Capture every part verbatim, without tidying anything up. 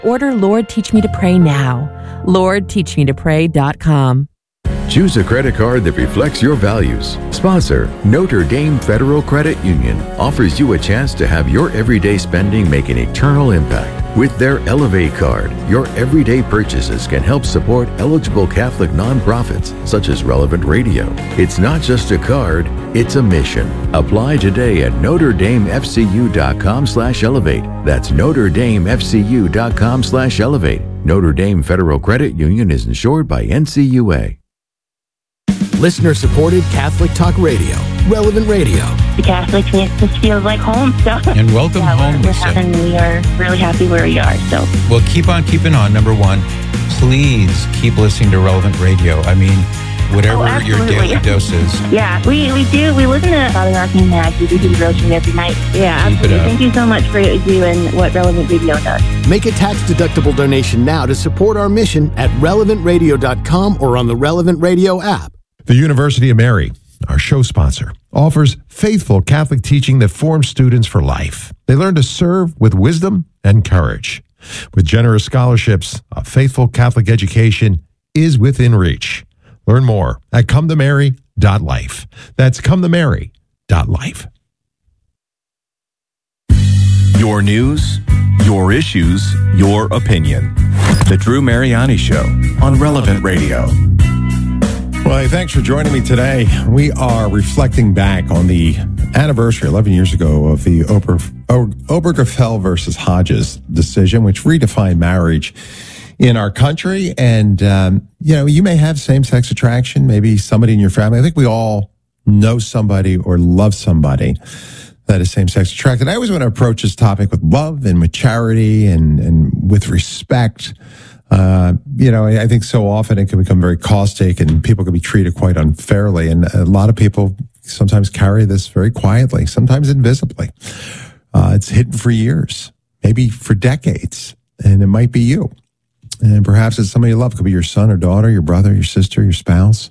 Order Lord Teach Me to Pray now. Lord Teach Me to Pray dot com. Choose a credit card that reflects your values. Sponsor Notre Dame Federal Credit Union offers you a chance to have your everyday spending make an eternal impact. With their Elevate card, your everyday purchases can help support eligible Catholic nonprofits such as Relevant Radio. It's not just a card, it's a mission. Apply today at Notre Dame F C U dot com slash elevate. That's Notre Dame F C U dot com slash elevate. Notre Dame Federal Credit Union is insured by N C U A. Listener-supported Catholic Talk Radio, Relevant Radio. The Catholics makes us feel like home. So. And welcome yeah, home, we're, Lisa. having, we are really happy where we are. So. Well, keep on keeping on. Number one, please keep listening to Relevant Radio. I mean, whatever oh, your daily dose is. Yeah, we, we do. We listen to Father Arcane Mag. We do the devotion every night. Yeah, Keep absolutely. Thank you so much for what you do and what Relevant Radio does. Make a tax-deductible donation now to support our mission at relevant radio dot com or on the Relevant Radio app. The University of Mary, our show sponsor, offers faithful Catholic teaching that forms students for life. They learn to serve with wisdom and courage. With generous scholarships, a faithful Catholic education is within reach. Learn more at come to mary dot life. That's come to mary dot life. Your news, your issues, your opinion. The Drew Mariani Show on Relevant Radio. Well, hey, thanks for joining me today. We are reflecting back on the anniversary, eleven years ago, of the Ober, Obergefell versus Hodges decision, which redefined marriage in our country. And, um, you know, you may have same-sex attraction, maybe somebody in your family. I think we all know somebody or love somebody that is same-sex attracted. I always want to approach this topic with love and with charity and, and with respect. Uh, you know, I think so often it can become very caustic and people can be treated quite unfairly. And a lot of people sometimes carry this very quietly, sometimes invisibly. Uh, it's hidden for years, maybe for decades, and it might be you. And perhaps it's somebody you love. It could be your son or daughter, your brother, your sister, your spouse.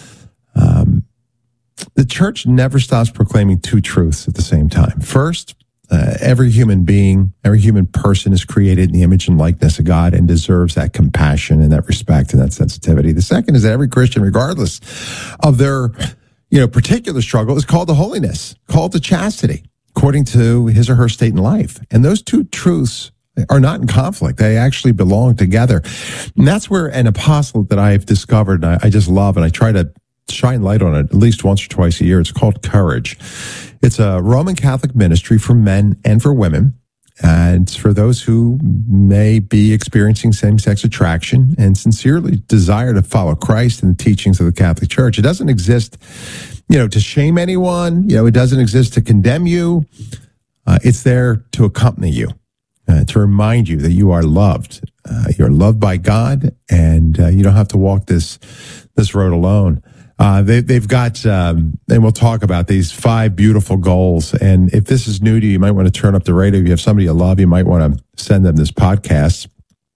Um, the church never stops proclaiming two truths at the same time. First, Uh, every human being, every human person is created in the image and likeness of God and deserves that compassion and that respect and that sensitivity. The second is that every Christian, regardless of their, you know, particular struggle, is called to holiness, called to chastity, according to his or her state in life. And those two truths are not in conflict. They actually belong together. And that's where an apostle that I've discovered, and I, I just love, and I try to shine light on it at least once or twice a year. It's called Courage. It's a Roman Catholic ministry for men and for women. And it's for those who may be experiencing same-sex attraction and sincerely desire to follow Christ and the teachings of the Catholic Church. It doesn't exist, you know, to shame anyone. You know, it doesn't exist to condemn you. Uh, it's there to accompany you, uh, to remind you that you are loved. Uh, you're loved by God, and uh, you don't have to walk this this road alone. Uh, they, they've got, um, and we'll talk about these five beautiful goals. And if this is new to you, you might want to turn up the radio. If you have somebody you love, you might want to send them this podcast.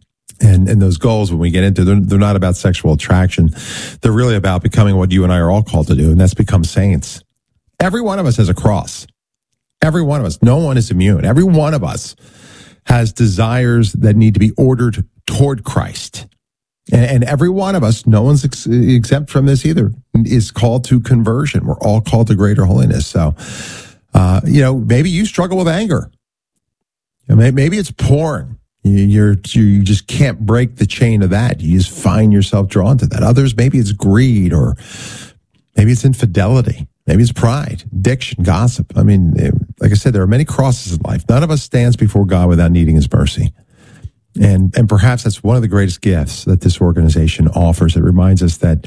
And, and those goals, when we get into, they're, they're not about sexual attraction. They're really about becoming what you and I are all called to do, and that's become saints. Every one of us has a cross. Every one of us. No one is immune. Every one of us has desires that need to be ordered toward Christ. And every one of us, no one's ex- exempt from this either, is called to conversion. We're all called to greater holiness. So, uh, you know, maybe you struggle with anger. You know, maybe it's porn. You're, you just can't break the chain of that. You just find yourself drawn to that. Others, maybe it's greed, or maybe it's infidelity. Maybe it's pride, addiction, gossip. I mean, like I said, there are many crosses in life. None of us stands before God without needing his mercy. And and perhaps that's one of the greatest gifts that this organization offers. It reminds us that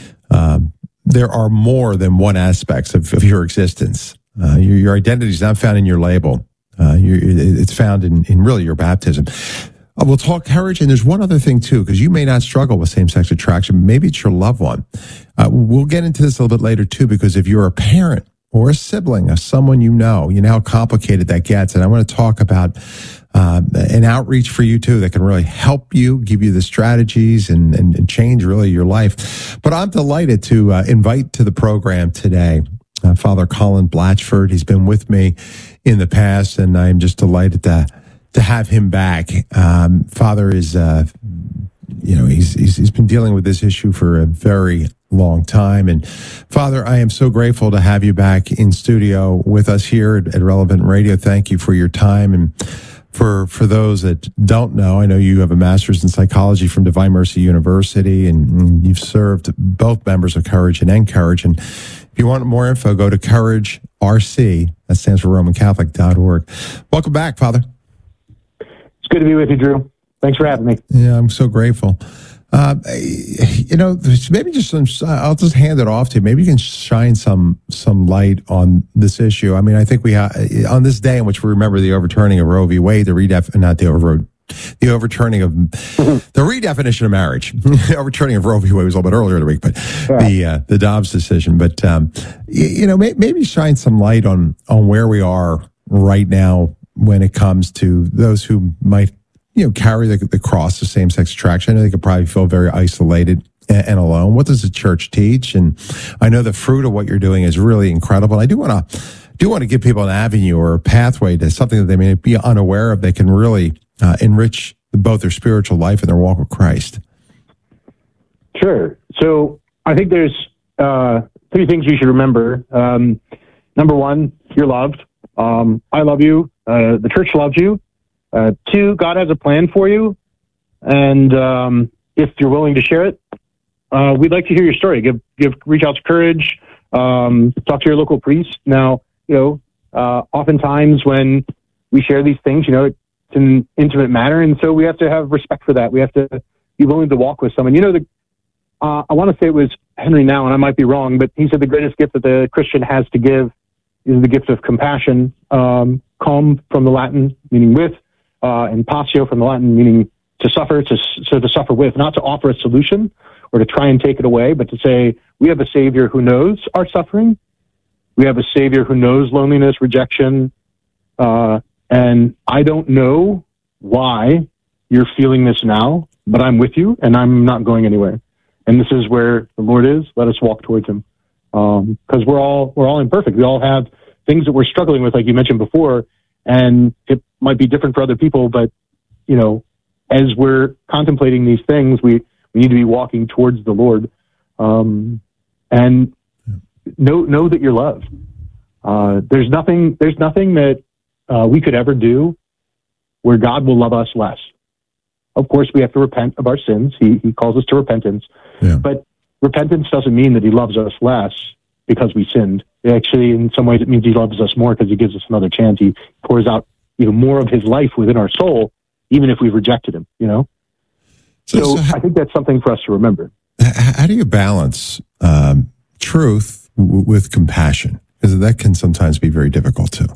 um, there are more than one aspects of, of your existence. Uh, your, your identity is not found in your label. Uh, you, it's found in, in really your baptism. Uh, we'll talk courage, and there's one other thing too, because you may not struggle with same-sex attraction. Maybe it's your loved one. Uh, we'll get into this a little bit later too, because if you're a parent or a sibling of someone you know, you know how complicated that gets. And I want to talk about Uh, an outreach for you too that can really help you, give you the strategies and, and, and change really your life. But I'm delighted to uh, invite to the program today uh, Father Colin Blatchford. He's been with me in the past, and I'm just delighted to to have him back. Um, Father is, uh, you know, he's, he's he's been dealing with this issue for a very long time. And Father, I am so grateful to have you back in studio with us here at, at Relevant Radio. Thank you for your time. And for for those that don't know, I know you have a master's in psychology from Divine Mercy University, and, and you've served both members of Courage and Encourage. And if you want more info, go to Courage R C. That stands for Roman Catholic dot org. Welcome back, Father. It's good to be with you, Drew. Thanks for having me. Yeah, I'm so grateful. Uh, you know, maybe just some, I'll just hand it off to you. Maybe you can shine some some light on this issue. I mean, I think we have, on this day in which we remember the overturning of Roe v. Wade, the redef, not the overroad, the overturning of the redefinition of marriage. The overturning of Roe v. Wade was a little bit earlier in the week, but yeah. the uh, the Dobbs decision. But um, you, you know, may, maybe shine some light on on where we are right now when it comes to those who might, you know, carry the, the cross of same-sex attraction. They could probably feel very isolated and, and alone. What does the church teach? And I know the fruit of what you're doing is really incredible. I do want to do want to give people an avenue or a pathway to something that they may be unaware of. They can really uh, enrich both their spiritual life and their walk with Christ. Sure. So I think there's uh, three things you should remember. Um, number one, you're loved. Um, I love you. Uh, the church loves you. Uh, two, God has a plan for you. And um, if you're willing to share it, uh, we'd like to hear your story. Give, give, reach out to Courage. Um, talk to your local priest. Now, you know, uh, oftentimes when we share these things, you know, it's an intimate matter. And so we have to have respect for that. We have to be willing to walk with someone. You know, the, uh, I want to say it was Henry Now, and I might be wrong, but he said the greatest gift that the Christian has to give is the gift of compassion. Um, calm from the Latin, meaning with, uh, and passio from the Latin, meaning to suffer, to, so to suffer with, not to offer a solution or to try and take it away, but to say, we have a Savior who knows our suffering. We have a Savior who knows loneliness, rejection, uh, and I don't know why you're feeling this now, but I'm with you and I'm not going anywhere. And this is where the Lord is. Let us walk towards him. Um, cause we're all, we're all imperfect. We all have things that we're struggling with, like you mentioned before, and it might be different for other people, but you know, as we're contemplating these things, we, we need to be walking towards the Lord. Um, and know, know that you're loved. Uh, there's nothing, there's nothing that, uh, we could ever do where God will love us less. Of course, we have to repent of our sins. He, he calls us to repentance, yeah. But repentance doesn't mean that he loves us less because we sinned. Actually, in some ways, it means he loves us more because he gives us another chance. He pours out, you know, more of his life within our soul, even if we've rejected him, you know? So, so, so how, I think that's something for us to remember. How do you balance um, truth w- with compassion? Because that can sometimes be very difficult too.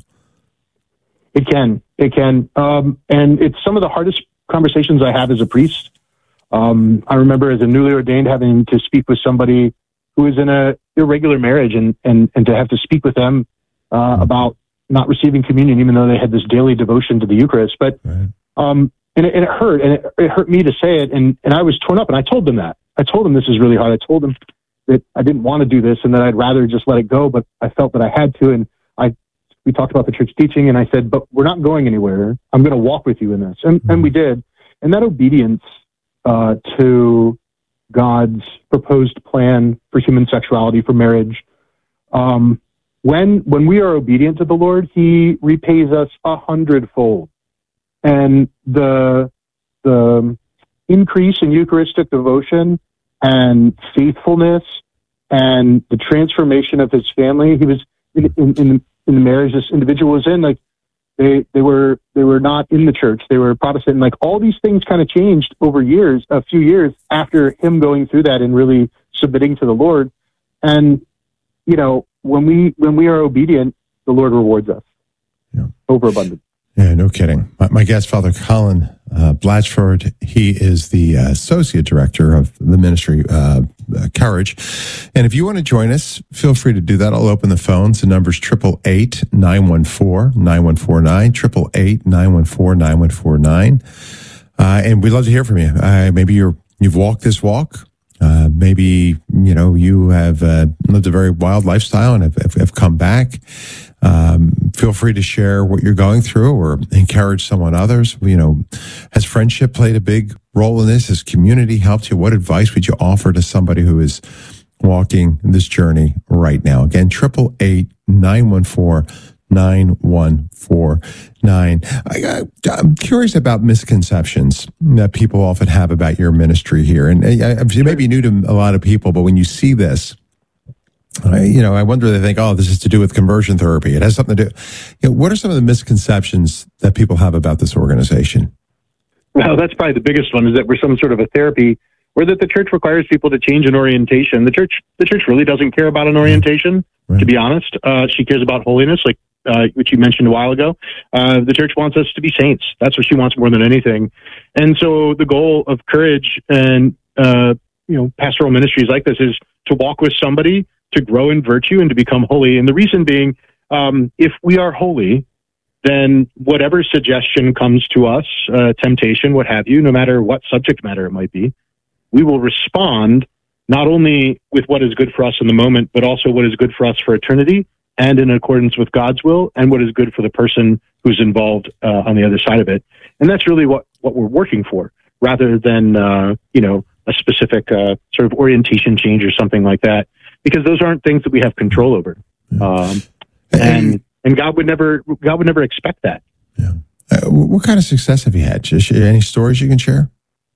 It can. It can. Um, and it's some of the hardest conversations I have as a priest. Um, I remember as a newly ordained having to speak with somebody who is in a irregular marriage and, and, and to have to speak with them uh, mm-hmm. about not receiving communion, even though they had this daily devotion to the Eucharist. But, right. um, and, it, and it hurt, and it, it hurt me to say it. And, and I was torn up, and I told them that. I told them this is really hard. I told them that I didn't want to do this and that I'd rather just let it go, but I felt that I had to. And I, we talked about the church teaching, and I said, but we're not going anywhere. I'm going to walk with you in this. And, mm-hmm. and we did. And that obedience uh, to God's proposed plan for human sexuality, for marriage, um, when when we are obedient to the Lord, he repays us a hundredfold. And the the increase in Eucharistic devotion and faithfulness and the transformation of his family, he was in, in, in, in the marriage this individual was in, like, They they were they were not in the church. They were Protestant. And like all these things kind of changed over years, a few years after him going through that and really submitting to the Lord. And you know, when we when we are obedient, the Lord rewards us. Yeah. Overabundant. Yeah, no kidding. My, my guest, Father Colin uh, Blatchford, he is the uh, associate director of the ministry, uh, uh, Courage. And if you want to join us, feel free to do that. I'll open the phones. The number's triple eight nine one four nine one four nine, triple eight nine one four nine one four nine. Uh, and we'd love to hear from you. Uh, maybe you're you've walked this walk. Um, maybe, you know, you have uh, lived a very wild lifestyle and have, have, have come back. Um, feel free to share what you're going through or encourage someone others. You know, has friendship played a big role in this? Has community helped you? What advice would you offer to somebody who is walking this journey right now? Again, triple eight nine one four nine one four nine. I, I'm curious about misconceptions that people often have about your ministry here. And uh, you may be new to a lot of people, but when you see this, I, you know, I wonder, they think, oh, this is to do with conversion therapy. It has something to do. You know, what are some of the misconceptions that people have about this organization? Well, that's probably the biggest one, is that we're some sort of a therapy, or that the church requires people to change an orientation. The church, the church really doesn't care about an orientation, right. To be honest. Uh, she cares about holiness, like uh, which you mentioned a while ago. Uh, the church wants us to be saints. That's what she wants more than anything. And so the goal of Courage and uh, you know, pastoral ministries like this is to walk with somebody, to grow in virtue, and to become holy. And the reason being, um, if we are holy, then whatever suggestion comes to us, uh, temptation, what have you, no matter what subject matter it might be, we will respond not only with what is good for us in the moment, but also what is good for us for eternity, and in accordance with God's will, and what is good for the person who's involved uh, on the other side of it. And that's really what, what we're working for, rather than, uh, you know, a specific uh, sort of orientation change or something like that, because those aren't things that we have control over. Um, and and God would never God would never expect that. Yeah. Uh, what kind of success have you had? Just any stories you can share?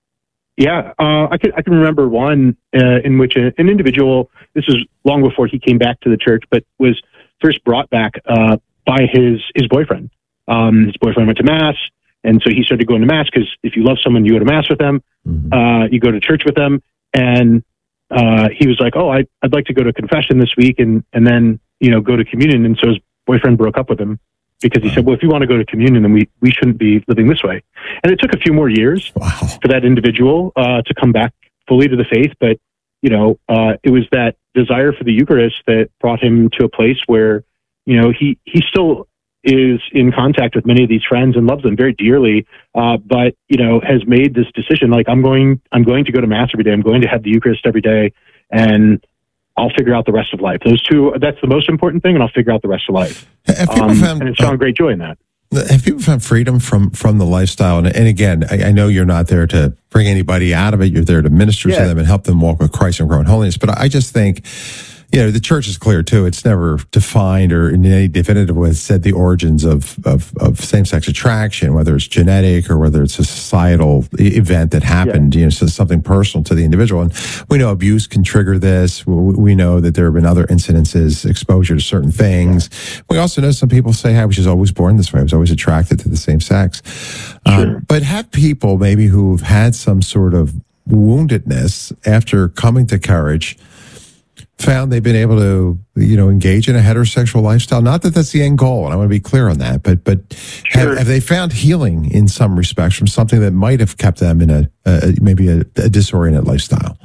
Yeah, uh, I can I can remember one uh, in which a, an individual, this is long before he came back to the church, but was first brought back uh, by his his boyfriend. Um, his boyfriend went to Mass, and so he started going to Mass, because if you love someone, you go to Mass with them, mm-hmm. uh, you go to church with them, and uh, he was like, oh, I, I'd like to go to confession this week, and, and then, you know, go to communion. And so his boyfriend broke up with him, because he wow. said, well, if you want to go to communion, then we, we shouldn't be living this way. And it took a few more years wow. for that individual uh, to come back fully to the faith. But, you know, uh, it was that desire for the Eucharist that brought him to a place where, you know, he, he still is in contact with many of these friends and loves them very dearly, uh, but, you know, has made this decision, like, I'm going, I'm going to go to Mass every day. I'm going to have the Eucharist every day, and I'll figure out the rest of life. Those two, that's the most important thing, and I'll figure out the rest of life. Um, found, and it's found uh, great joy in that. Have people found freedom from, from the lifestyle? And, and again, I, I know you're not there to bring anybody out of it. You're there to minister yeah. to them and help them walk with Christ and grow in holiness. But I just think, you know, the church is clear too. It's never defined or in any definitive way said the origins of, of, of same-sex attraction, whether it's genetic or whether it's a societal event that happened, yeah. you know, so something personal to the individual. And we know abuse can trigger this. We know that there have been other incidences, exposure to certain things. Yeah. We also know some people say, I was just always born this way. I was always attracted to the same sex. Sure. Um, but have people maybe who've had some sort of woundedness after coming to Courage found they've been able to, you know, engage in a heterosexual lifestyle? Not that that's the end goal, and I want to be clear on that, but but sure. have, have they found healing in some respects from something that might have kept them in a, a maybe a, a disoriented lifestyle?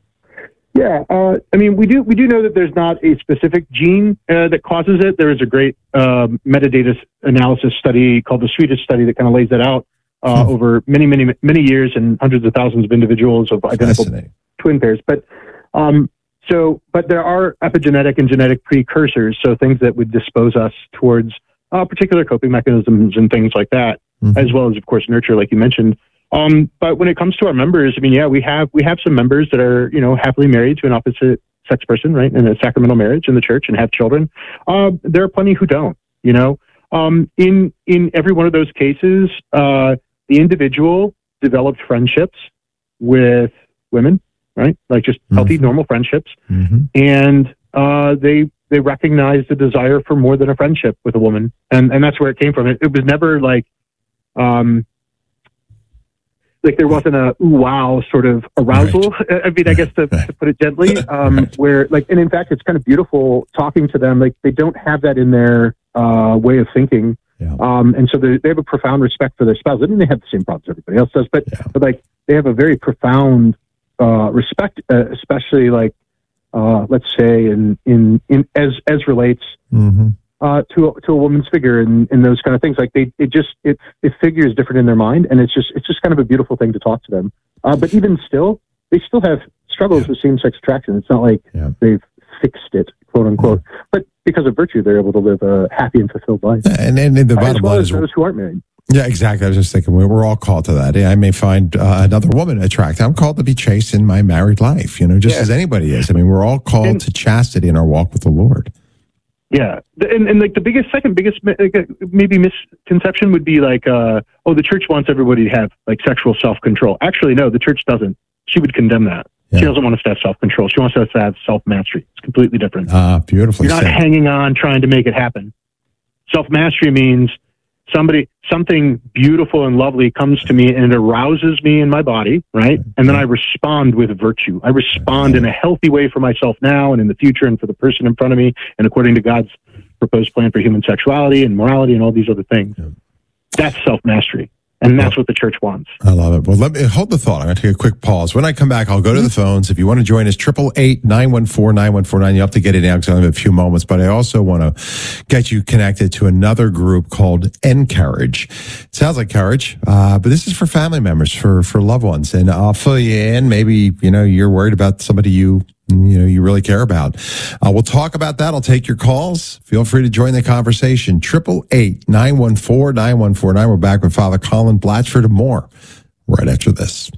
Yeah, uh, I mean, we do we do know that there's not a specific gene uh, that causes it. There is a great uh, metadata analysis study called the Swedish study that kind of lays that out uh, hmm. over many, many, many years and hundreds of thousands of individuals of identical twin pairs. But um, So, but there are epigenetic and genetic precursors, so things that would dispose us towards uh, particular coping mechanisms and things like that, mm-hmm. as well as, of course, nurture, like you mentioned. Um, but when it comes to our members, I mean, yeah, we have we have some members that are, you know, happily married to an opposite sex person, right, in a sacramental marriage in the church, and have children. Uh, there are plenty who don't. You know, um, in in every one of those cases, uh, the individual developed friendships with women. Right, like just healthy, mm-hmm. normal friendships, mm-hmm. and uh, they they recognize the desire for more than a friendship with a woman, and and that's where it came from. It, it was never like, um, like there wasn't a ooh, wow sort of arousal. Right. I mean, I guess to, to put it gently, um, right. where like, and in fact, it's kind of beautiful talking to them. Like they don't have that in their uh, way of thinking. Yeah. Um, and so they, they have a profound respect for their spouse. I mean, they have the same problems everybody else does, but yeah. but like they have a very profound Uh, respect, uh, especially like, uh, let's say, in, in, in as as relates mm-hmm. uh, to a, to a woman's figure and, and those kind of things. Like they, it just it it figures different in their mind, and it's just it's just kind of a beautiful thing to talk to them. Uh, but even still, they still have struggles Yeah. with same-sex attraction. It's not like Yeah. they've fixed it, quote unquote. Yeah. But because of virtue, they're able to live a happy and fulfilled life. And, and, and the bottom as well line as is, those who aren't married. yeah, exactly. I was just thinking, we're, we're all called to that. I may find uh, another woman attractive. I'm called to be chaste in my married life, you know, just Yeah. as anybody is. I mean, we're all called And- to chastity in our walk with the Lord. Yeah, and, and like the biggest, second biggest, maybe misconception would be like, uh, oh, the church wants everybody to have like sexual self-control. Actually, no, the church doesn't. She would condemn that. Yeah. She doesn't want us to have self-control. She wants us to have self-mastery. It's completely different. Ah, beautifully You're not said. hanging on trying to make it happen. Self-mastery means somebody, something beautiful and lovely comes to me and it arouses me in my body, right? And then I respond with virtue. I respond in a healthy way for myself now and in the future and for the person in front of me and according to God's proposed plan for human sexuality and morality and all these other things. Yeah. That's self-mastery. And that's what the church wants. I love it. Well, let me hold the thought. I'm going to take a quick pause. When I come back, I'll go to the phones. If you want to join us, triple eight nine one four nine one four nine. You have to get it now because I only have a few moments. But I also want to get you connected to another group called Encourage. It sounds like courage, uh, but this is for family members, for for loved ones. And I'll fill you in. Maybe you know you're worried about somebody you. you know, you really care about. Uh, we'll talk about that. I'll take your calls. Feel free to join the conversation. Triple eight nine one four nine one four nine. We're back with Father Colin Blatchford and more right after this.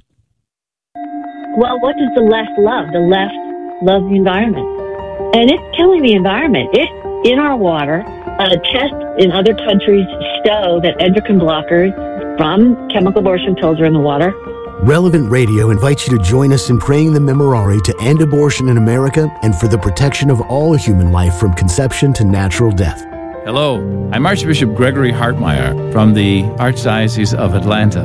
Well, what does the left love? The left loves the environment. And it's killing the environment. It's in our water. Uh, tests in other countries show that endocrine blockers from chemical abortion pills are in the water. Relevant Radio invites you to join us in praying the Memorare to end abortion in America and for the protection of all human life from conception to natural death. Hello, I'm Archbishop Gregory Hartmeyer from the Archdiocese of Atlanta.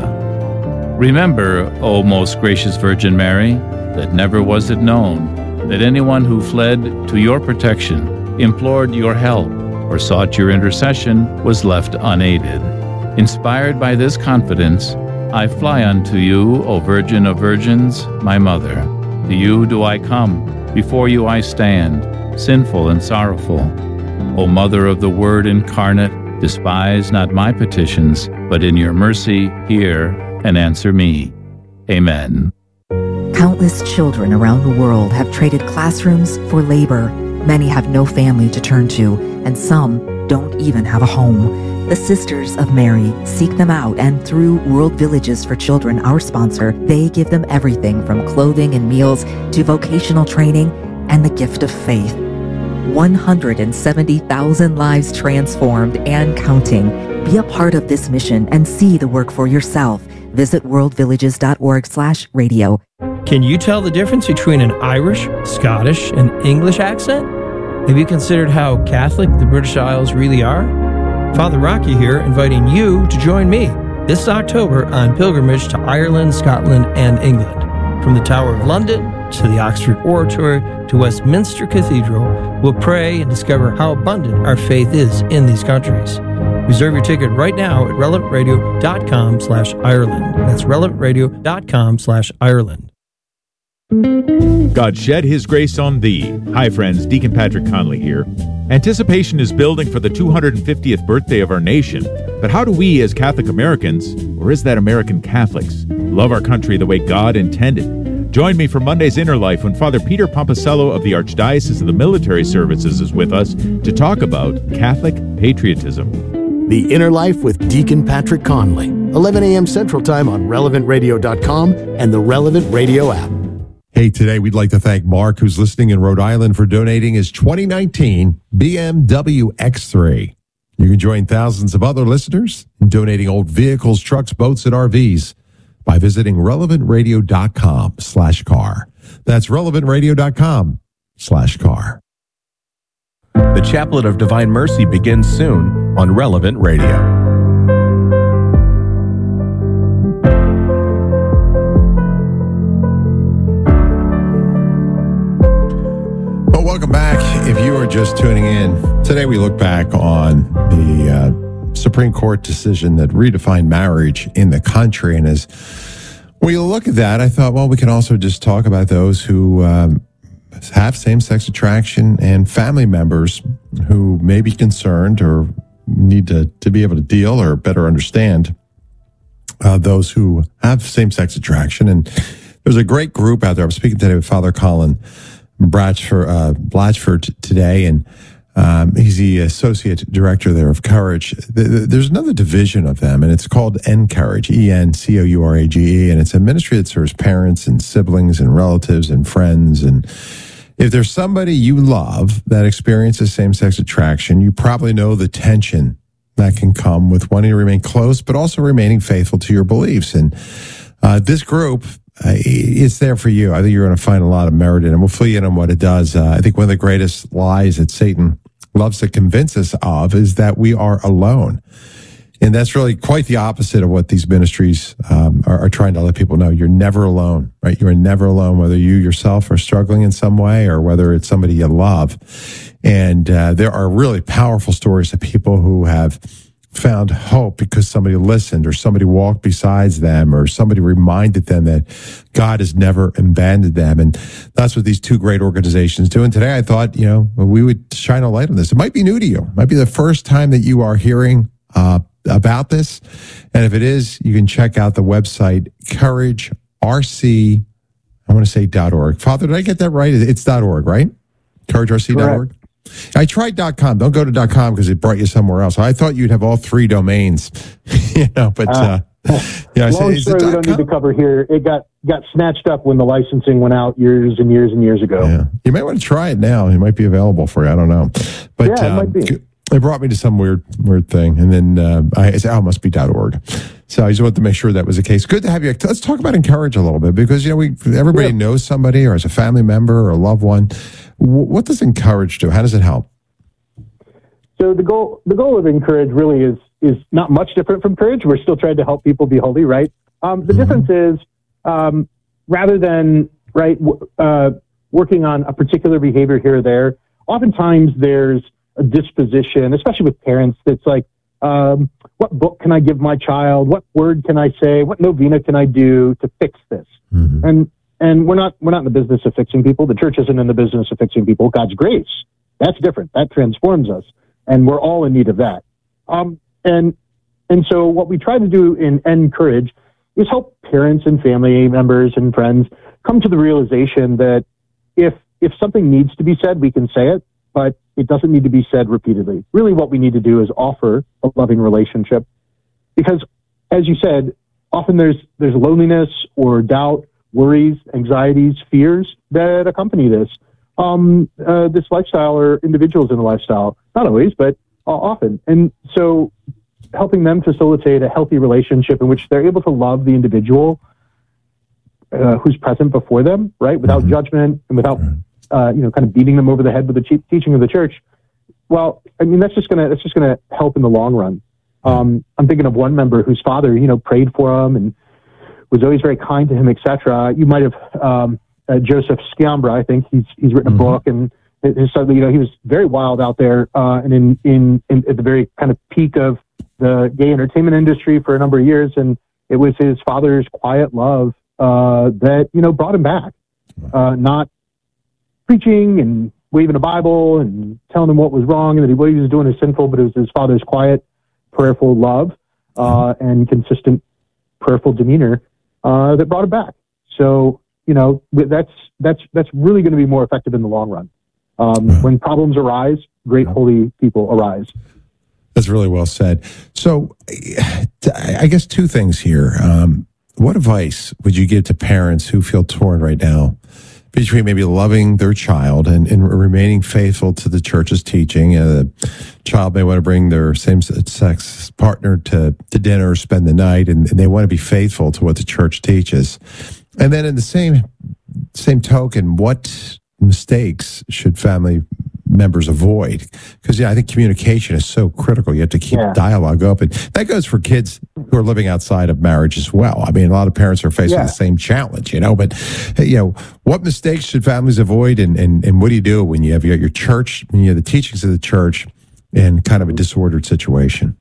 Remember, O most gracious Virgin Mary, that never was it known that anyone who fled to your protection, implored your help, or sought your intercession was left unaided. Inspired by this confidence, I fly unto you, O Virgin of Virgins, my Mother. To you do I come, before you I stand, sinful and sorrowful. O Mother of the Word incarnate, despise not my petitions, but in your mercy hear and answer me. Amen. Countless children around the world have traded classrooms for labor. Many have no family to turn to, and some don't even have a home. The Sisters of Mary seek them out, and through World Villages for Children, our sponsor, they give them everything from clothing and meals to vocational training and the gift of faith. one hundred seventy thousand lives transformed and counting. Be a part of this mission and see the work for yourself. Visit worldvillages.org slash radio. Can you tell the difference between an Irish, Scottish, and English accent? Have you considered how Catholic the British Isles really are? Father Rocky here, inviting you to join me this October on pilgrimage to Ireland, Scotland, and England. From the Tower of London to the Oxford Oratory to Westminster Cathedral, we'll pray and discover how abundant our faith is in these countries. Reserve your ticket right now at relevantradio.com slash Ireland. That's relevantradio.com slash Ireland. God shed his grace on thee. Hi friends, Deacon Patrick Conley here. Anticipation is building for the two hundred fiftieth birthday of our nation. But how do we as Catholic Americans, or is that American Catholics, love our country the way God intended? Join me for Monday's Inner Life when Father Peter Pomposello of the Archdiocese of the Military Services is with us to talk about Catholic patriotism. The Inner Life with Deacon Patrick Conley, eleven a.m. Central Time on relevant radio dot com and the Relevant Radio app. Hey, today we'd like to thank Mark, who's listening in Rhode Island, for donating his twenty nineteen B M W X three. You can join thousands of other listeners in donating old vehicles, trucks, boats, and R Vs by visiting relevantradio.com slash car. That's relevantradio.com slash car. The Chaplet of Divine Mercy begins soon on Relevant Radio. Welcome back. If you are just tuning in, today we look back on the uh, Supreme Court decision that redefined marriage in the country. And as we look at that, I thought, well, we can also just talk about those who um, have same-sex attraction and family members who may be concerned or need to, to be able to deal or better understand uh, those who have same-sex attraction. And There's a great group out there. I'm speaking today with Father Colin Blatchford, uh, Blatchford today, and um, he's the associate director there of Courage. There's another division of them, and it's called Encourage, E N C O U R A G E, and it's a ministry that serves parents and siblings and relatives and friends. And if there's somebody you love that experiences same-sex attraction, you probably know the tension that can come with wanting to remain close, but also remaining faithful to your beliefs. And uh, this group, uh, it's there for you. I think you're going to find a lot of merit in it. We'll fill you in on what it does. Uh, I think one of the greatest lies that Satan loves to convince us of is that we are alone. And that's really quite the opposite of what these ministries um, are, are trying to let people know. You're never alone, right? You are never alone, whether you yourself are struggling in some way or whether it's somebody you love. And uh, there are really powerful stories of people who have found hope because somebody listened or somebody walked beside them or somebody reminded them that God has never abandoned them. And that's what these two great organizations do. And today I thought, you know, we would shine a light on this. It might be new to you. It might be the first time that you are hearing uh, about this. And if it is, you can check out the website, Courage R C, I want to say .org. Father, did I get that right? It's .org, right? courage R C dot org? I tried .com. Don't go to .com because it brought you somewhere else. I thought you'd have all three domains, you know, but, uh, uh yeah. Long I story we don't need to cover here. It got, got snatched up when the licensing went out years and years and years ago. Yeah. You might want to try it now. It might be available for you. I don't know. But, yeah, it um, might be. It brought me to some weird, weird thing. And then uh, I said, oh, it must be .org. So I just wanted to make sure that was the case. Good to have you. Let's talk about Encourage a little bit because, you know, we everybody yeah. knows somebody or as a family member or a loved one. What does Encourage do? How does it help? So the goal, the goal of Encourage really is is not much different from Courage. We're still trying to help people be holy, right? Um, the mm-hmm. difference is um, rather than right w- uh, working on a particular behavior here or there, oftentimes there's a disposition, especially with parents, that's like, um, what book can I give my child? What word can I say? What novena can I do to fix this? Mm-hmm. And and we're not we're not in the business of fixing people. The church isn't in the business of fixing people. God's grace, that's different. That transforms us, and we're all in need of that. Um, and and so what we try to do in Encourage is help parents and family members and friends come to the realization that if if something needs to be said, we can say it, but it doesn't need to be said repeatedly. Really what we need to do is offer a loving relationship. Because, as you said, often there's there's loneliness or doubt, worries, anxieties, fears that accompany this. Um, uh, this lifestyle or individuals in the lifestyle. Not always, but uh, often. And so helping them facilitate a healthy relationship in which they're able to love the individual uh, who's present before them, right? Without mm-hmm. judgment and without... Uh, you know, kind of beating them over the head with the cheap teaching of the church. Well, I mean, that's just gonna that's just gonna help in the long run. Um, I'm thinking of one member whose father, you know, prayed for him and was always very kind to him, et cetera. You might have um, uh, Joseph Sciambra. I think he's he's written a mm-hmm. book, and his son, you know, he was very wild out there, uh, and in, in in at the very kind of peak of the gay entertainment industry for a number of years, and it was his father's quiet love uh, that you know brought him back, uh, not preaching and waving a Bible and telling him what was wrong and that what he was doing is sinful, but it was his father's quiet, prayerful love uh, and consistent prayerful demeanor uh, that brought him back. So, you know, that's that's that's really going to be more effective in the long run. Um, when problems arise, great holy people arise. That's really well said. So, I guess two things here. Um, what advice would you give to parents who feel torn right now between maybe loving their child and, and remaining faithful to the church's teaching? Uh, the child may want to bring their same-sex partner to, to dinner or spend the night, and, and they want to be faithful to what the church teaches. And then in the same same token, what mistakes should family members avoid? Because yeah, I think communication is so critical. You have to keep yeah. dialogue open. That goes for kids who are living outside of marriage as well. I mean, a lot of parents are facing yeah. the same challenge, you know, but, you know, what mistakes should families avoid? And, and, and what do you do when you have your, your church, when you have the teachings of the church in kind of a disordered situation?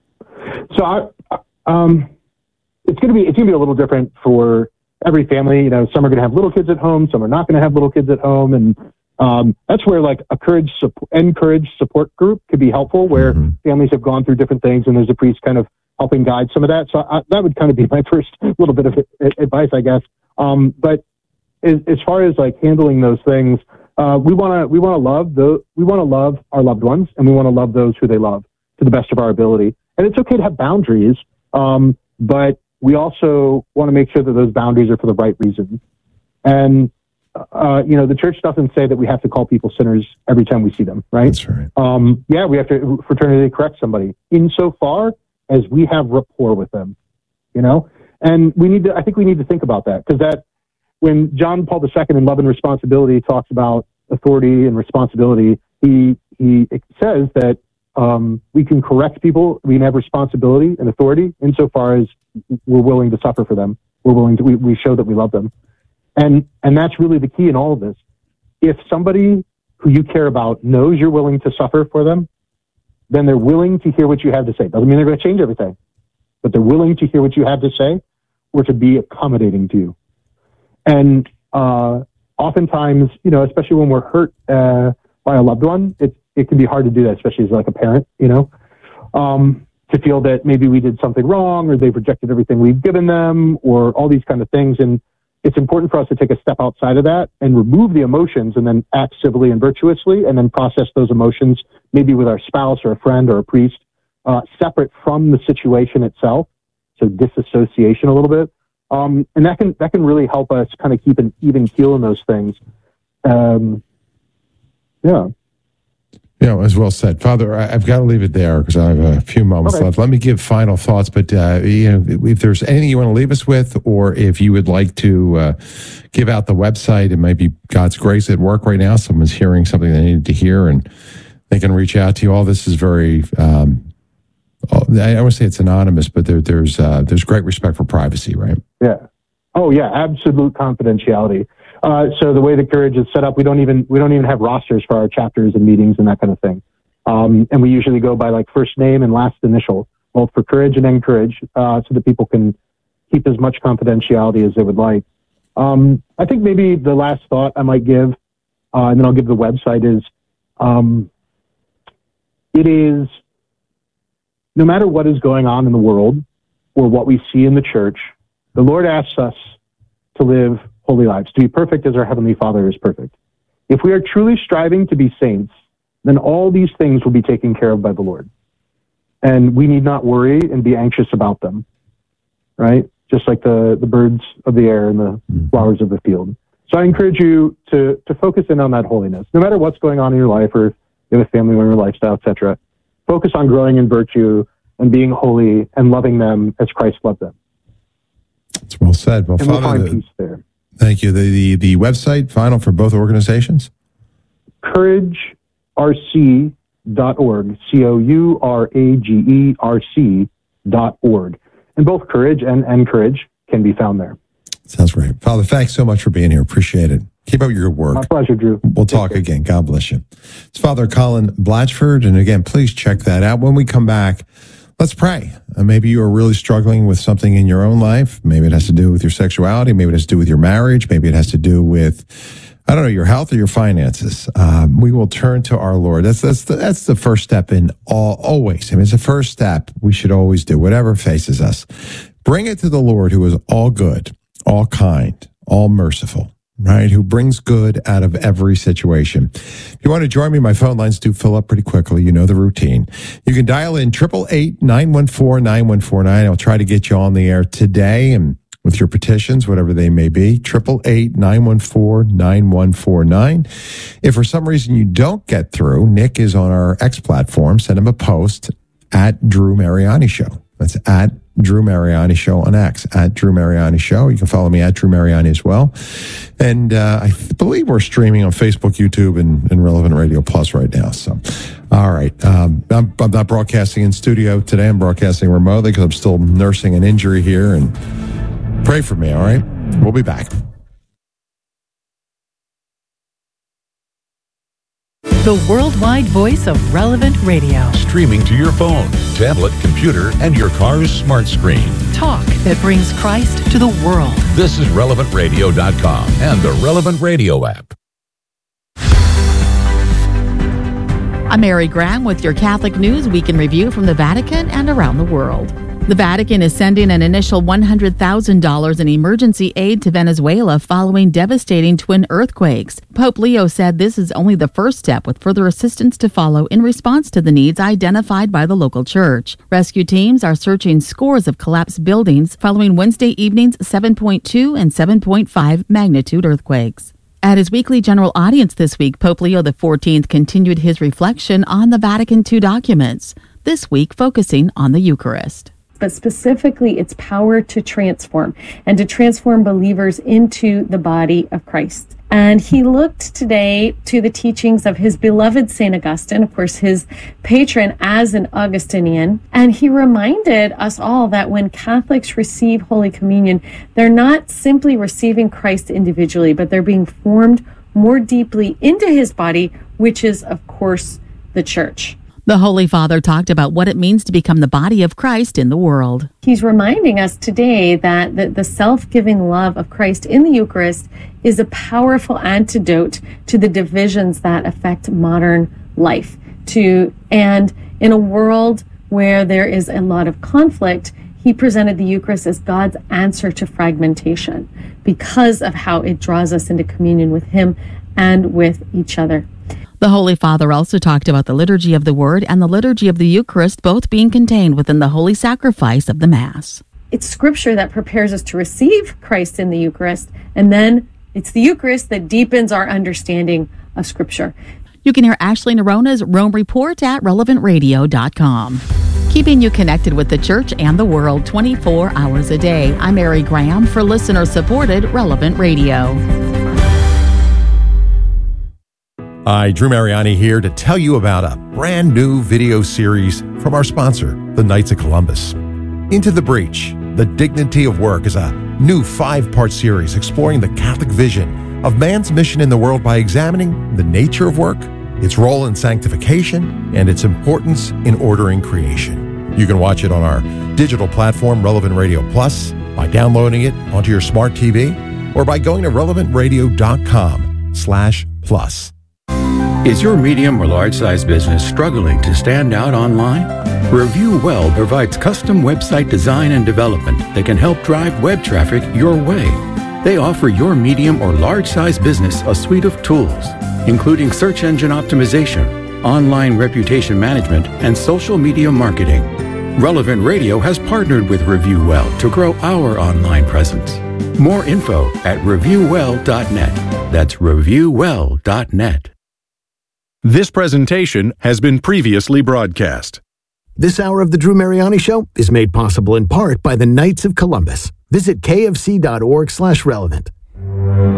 So I, um, it's going to be, it's going to be a little different for every family. You know, some are going to have little kids at home. Some are not going to have little kids at home. And, Um, that's where like a courage, Encourage support group could be helpful, where mm-hmm. families have gone through different things and there's a priest kind of helping guide some of that. So I, that would kind of be my first little bit of advice, I guess. Um, but as, as far as like handling those things, uh, we want to we want to love the we want to love our loved ones, and we want to love those who they love to the best of our ability. And it's okay to have boundaries, um, but we also want to make sure that those boundaries are for the right reasons. And uh, you know, the church doesn't say that we have to call people sinners every time we see them, right? That's right. Um, yeah, we have to fraternity correct somebody insofar as we have rapport with them, you know. And we need to. I think we need to think about that, because that when John Paul the Second in Love and Responsibility talks about authority and responsibility, he he says that um, we can correct people. We can have responsibility and authority insofar as we're willing to suffer for them. We're willing to. We, we show that we love them, and and that's really the key in all of this. If somebody who you care about knows you're willing to suffer for them, then they're willing to hear what you have to say. Doesn't mean they're going to change everything, but they're willing to hear what you have to say or to be accommodating to you. And uh, oftentimes, you know, especially when we're hurt uh, by a loved one, it it can be hard to do that, especially as like a parent, you know, um, to feel that maybe we did something wrong or they've rejected everything we've given them or all these kind of things. And it's important for us to take a step outside of that and remove the emotions and then act civilly and virtuously and then process those emotions, maybe with our spouse or a friend or a priest, uh, separate from the situation itself. So disassociation a little bit. Um, and that can, that can really help us kind of keep an even keel in those things. Um, yeah. Yeah, as well said. Father, I, I've got to leave it there because I have a few moments okay. left. Let me give final thoughts, but uh, you know, if there's anything you want to leave us with, or if you would like to uh, give out the website, it might be God's Grace at Work right now. Someone's hearing something they needed to hear, and they can reach out to you. All this is very, um, I don't want to say it's anonymous, but there, there's uh, there's great respect for privacy, right? Yeah. Oh, yeah, absolute confidentiality. Uh, so the way the Courage is set up, we don't even we don't even have rosters for our chapters and meetings and that kind of thing. Um, and we usually go by like first name and last initial, both for Courage and Encourage, uh, so that people can keep as much confidentiality as they would like. Um, I think maybe the last thought I might give, uh, and then I'll give the website, is um, it is, no matter what is going on in the world or what we see in the church, the Lord asks us to live holy lives, to be perfect as our Heavenly Father is perfect. If we are truly striving to be saints, then all these things will be taken care of by the Lord. And we need not worry and be anxious about them, right? Just like the, the birds of the air and the flowers of the field. So I encourage you to, to focus in on that holiness. No matter what's going on in your life, or you have a family or a lifestyle, et cetera, focus on growing in virtue and being holy and loving them as Christ loved them. That's well said. Well, and Father, we'll find the, peace there. Thank you. The, the the website, final for both organizations? courage r c dot org. C O U R A G E R C dot org. And both Courage and Encourage can be found there. Sounds great. Father, thanks so much for being here. Appreciate it. Keep up your good work. My pleasure, Drew. We'll talk again. God bless you. It's Father Colin Blatchford. And again, please check that out. When we come back, let's pray. Uh, maybe you are really struggling with something in your own life. Maybe it has to do with your sexuality. Maybe it has to do with your marriage. Maybe it has to do with, I don't know, your health or your finances. Um, we will turn to our Lord. That's that's the, that's the first step in all, always. I mean, it's the first step we should always do, whatever faces us. Bring it to the Lord, who is all good, all kind, all merciful, right? Who brings good out of every situation. If you want to join me, my phone lines do fill up pretty quickly. You know the routine. You can dial in triple eight, nine one four, nine one four nine. I'll try to get you on the air today and with your petitions, whatever they may be. triple eight, nine one four, nine one four nine. If for some reason you don't get through, Nick is on our X platform. Send him a post at Drew Mariani Show. That's at Drew Mariani Show on X, at Drew Mariani Show. You can follow me at Drew Mariani as well. And uh, I believe we're streaming on Facebook, YouTube, and, and Relevant Radio Plus right now. So, all right. Um, I'm, I'm not broadcasting in studio today. I'm broadcasting remotely because I'm still nursing an injury here. And pray for me, all right? We'll be back. The worldwide voice of Relevant Radio. Streaming to your phone, tablet, computer, and your car's smart screen. Talk that brings Christ to the world. This is relevant radio dot com and the Relevant Radio app. I'm Mary Graham with your Catholic News Week in Review from the Vatican and around the world. The Vatican is sending an initial one hundred thousand dollars in emergency aid to Venezuela following devastating twin earthquakes. Pope Leo said this is only the first step, with further assistance to follow in response to the needs identified by the local church. Rescue teams are searching scores of collapsed buildings following Wednesday evening's seven point two and seven point five magnitude earthquakes. At his weekly general audience this week, Pope Leo the fourteenth continued his reflection on the Vatican two documents, this week focusing on the Eucharist. But specifically its power to transform and to transform believers into the body of Christ. And he looked today to the teachings of his beloved Saint Augustine, of course, his patron as an Augustinian. And he reminded us all that when Catholics receive Holy Communion, they're not simply receiving Christ individually, but they're being formed more deeply into his body, which is, of course, the Church. The Holy Father talked about what it means to become the body of Christ in the world. He's reminding us today that the, the self-giving love of Christ in the Eucharist is a powerful antidote to the divisions that affect modern life. To, and in a world where there is a lot of conflict, he presented the Eucharist as God's answer to fragmentation because of how it draws us into communion with him and with each other. The Holy Father also talked about the liturgy of the Word and the liturgy of the Eucharist, both being contained within the holy sacrifice of the Mass. It's Scripture that prepares us to receive Christ in the Eucharist, and then it's the Eucharist that deepens our understanding of Scripture. You can hear Ashley Nerona's Rome Report at relevant radio dot com. Keeping you connected with the Church and the world twenty-four hours a day. I'm Mary Graham for listener-supported Relevant Radio. Hi, Drew Mariani here to tell you about a brand new video series from our sponsor, the Knights of Columbus. Into the Breach, The Dignity of Work is a new five-part series exploring the Catholic vision of man's mission in the world by examining the nature of work, its role in sanctification, and its importance in ordering creation. You can watch it on our digital platform, Relevant Radio Plus, by downloading it onto your smart T V, or by going to relevant radio dot com slash plus. Is your medium or large size business struggling to stand out online? Review Well provides custom website design and development that can help drive web traffic your way. They offer your medium or large size business a suite of tools, including search engine optimization, online reputation management, and social media marketing. Relevant Radio has partnered with Review Well to grow our online presence. More info at review well dot net. That's review well dot net. This presentation has been previously broadcast. This hour of the Drew Mariani Show is made possible in part by the Knights of Columbus. Visit kfc dot org slash relevant.